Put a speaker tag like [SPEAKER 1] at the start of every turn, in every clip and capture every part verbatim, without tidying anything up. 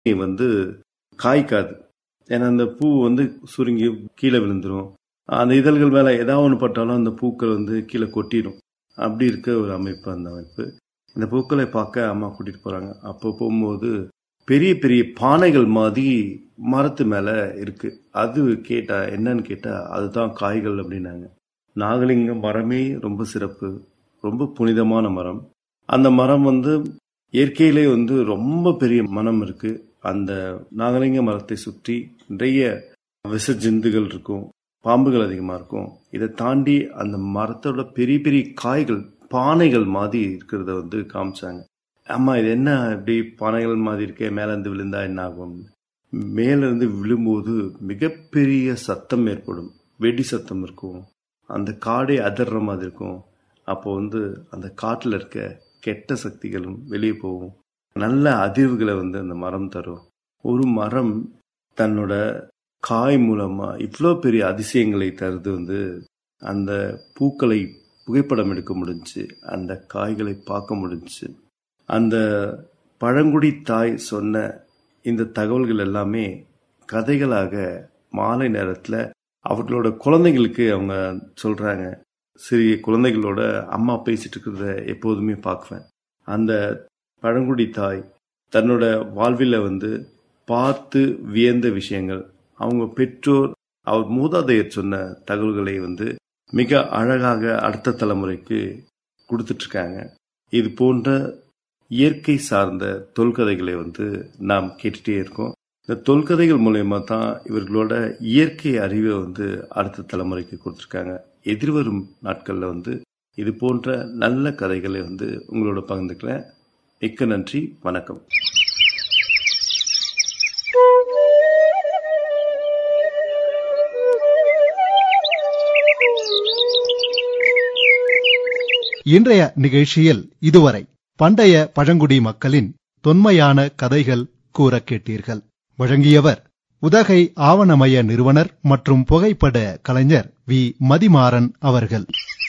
[SPEAKER 1] வந்து காய்க்காது. ஏன்னா அந்த பூ வந்து சுருங்கி கீழே விழுந்துரும். அந்த இதழ்கள் மேல ஏதாவது ஒன்று பட்டாலும் அந்த பூக்கள் வந்து கீழே கொட்டிடும். அப்படி இருக்க ஒரு அமைப்பு அந்த அமைப்பு. இந்த பூக்களை பார்க்க அம்மா கூட்டிட்டு போறாங்க. அப்போ போகும்போது பெரிய பெரிய பானைகள் மாதிரி மரத்து மேல இருக்கு. அது கேட்டா என்னன்னு கேட்டா அதுதான் காய்கள் அப்படின்னாங்க. நாகலிங்க மரமே ரொம்ப சிறப்பு, ரொம்ப புனிதமான மரம். அந்த மரம் வந்து இயற்கையிலே வந்து ரொம்ப பெரிய மரம் இருக்கு. அந்த நாகலிங்க மரத்தை சுற்றி நிறைய விஷ ஜந்துகள் இருக்கும், பாம்புகள் அதிகமா இருக்கும். இதை தாண்டி அந்த மரத்தோட பெரிய பெரிய காய்கள் பானைகள் மாதிரி இருக்கிறத வந்து காமிச்சாங்க. அம்மா இது என்ன இப்படி பானைகள் மாதிரி இருக்கே, மேல இருந்து விழுந்தா என்ன ஆகும்? மேல இருந்து விழும்போது மிகப்பெரிய சத்தம் ஏற்படும், வெடி சத்தம் இருக்கும், அந்த காடே அதிர்ற மாதிரி இருக்கும். அப்போ வந்து அந்த காட்டுல இருக்க கெட்ட சக்திகளும் வெளியே போகும். நல்ல அதிர்வுகளை வந்து அந்த மரம் தரும். ஒரு மரம் தன்னோட காய் மூலமா இவ்வளோ பெரிய அதிசயங்களை தருது. வந்து அந்த பூக்களை புகைப்படம் எடுக்க முடிஞ்சு, அந்த காய்களை பார்க்க முடிஞ்சு. அந்த பழங்குடி தாய் சொன்ன இந்த தகவல்கள் எல்லாமே கதைகளாக மாலை நேரத்தில் அவர்களோட குழந்தைங்களுக்கு அவங்க சொல்றாங்க. சிறிய குழந்தைகளோட அம்மா பேசிட்டு இருக்கிறத எப்போதுமே பார்க்குவேன். அந்த பழங்குடி தாய் தன்னோட வாழ்வில் வந்து பார்த்து வியந்த விஷயங்கள், அவங்க பெற்றோர் அவர் மூதாதையர் சொன்ன தகவல்களை வந்து மிக அழகாக அடுத்த தலைமுறைக்கு கொடுத்துட்டு இருக்காங்க. இது போன்ற இயற்கை சார்ந்த தொல்கதைகளை வந்து நாம் கேட்டுட்டே இருக்கோம். இந்த தொல்கதைகள் மூலயமா தான் இவர்களோட இயற்கை அறிவை வந்து அடுத்த தலைமுறைக்கு கொடுத்துருக்காங்க. எதிர்வரும் நாட்கள்ல வந்து இது போன்ற நல்ல கதைகளை வந்து உங்களோட பகிர்ந்துக்கிறேன். மிக்க நன்றி, வணக்கம்.
[SPEAKER 2] இன்றைய நிகழ்ச்சியில் இதுவரை பண்டைய பழங்குடி மக்களின் தொன்மையான கதைகள் கூற கேட்டீர்கள். வழங்கியவர் உதகை ஆவணமய நிறுவனர் மற்றும் புகைப்பட கலைஞர் வி மதிமாறன் அவர்கள்.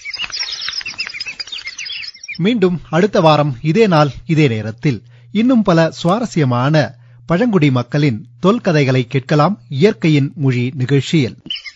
[SPEAKER 2] மீண்டும் அடுத்த வாரம் இதே நாள் இதே நேரத்தில் இன்னும் பல சுவாரஸ்யமான பழங்குடி மக்களின் தொல்கதைகளை கேட்கலாம். இயற்கையின் மொழி நிகழ்ச்சியில்